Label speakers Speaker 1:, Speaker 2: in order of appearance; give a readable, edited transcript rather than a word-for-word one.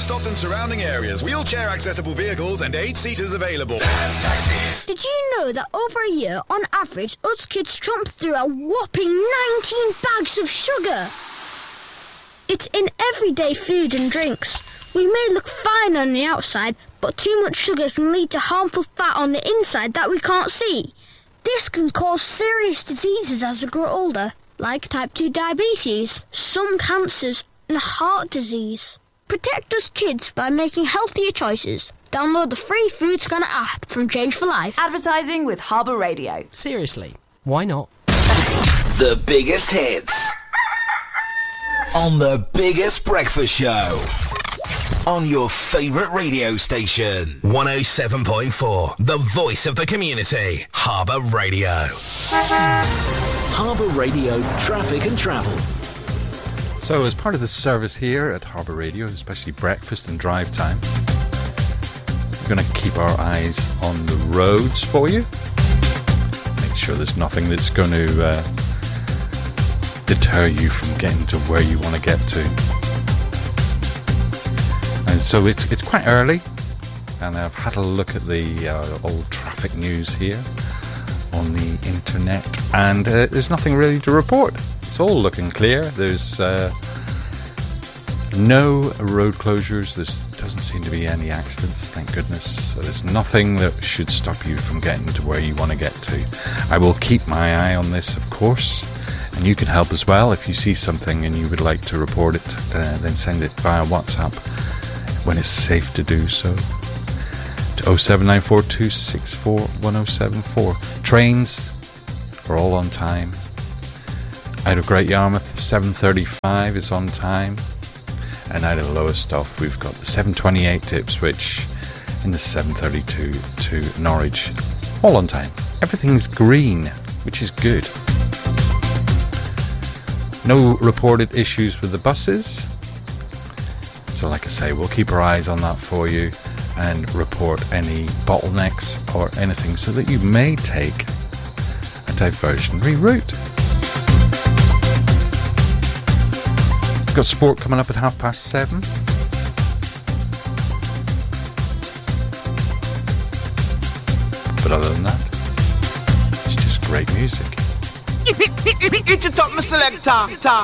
Speaker 1: Lowestoft and surrounding areas. Wheelchair accessible vehicles and 8-seaters available.
Speaker 2: Did you know that over a year, on average, us kids tromp through a whopping 19 bags of sugar? It's in everyday food and drinks. We may look fine on the outside, but too much sugar can lead to harmful fat on the inside that we can't see. This can cause serious diseases as we grow older, like type 2 diabetes, some cancers, and heart disease. Protect us kids by making healthier choices. Download the free Food Scanner app from Change for Life.
Speaker 3: Advertising with Harbour Radio.
Speaker 4: Seriously, why not?
Speaker 5: The biggest hits on the biggest breakfast show on your favourite radio station.
Speaker 6: 107.4, the voice of the community. Harbour Radio.
Speaker 7: Harbour Radio traffic and travel.
Speaker 8: So as part of the service here at Harbour Radio, especially breakfast and drive time, we're going to keep our eyes on the roads for you. Make sure there's nothing that's going to deter you from getting to where you want to get to. And so it's quite early, and I've had a look at the old traffic news here on the internet, and there's nothing really to report. It's all looking clear. There's no road closures. There doesn't seem to be any accidents, thank goodness. So there's nothing that should stop you from getting to where you want to get to. I will keep my eye on this, of course, and you can help as well. If you see something and you would like to report it, then send it via WhatsApp when it's safe to do so. To 07942641074. Trains are all on time. Out of Great Yarmouth, the 7:35 is on time, and out of Lowestoft we've got the 7:28 to Ipswich and the 7:32 to Norwich, all on time. Everything's green, which is good. No reported issues with the buses, so like I say, we'll keep our eyes on that for you and report any bottlenecks or anything so that you may take a diversionary route. Got sport coming up at 7:30. But other than that, it's just great music.
Speaker 9: It's a top, my selector.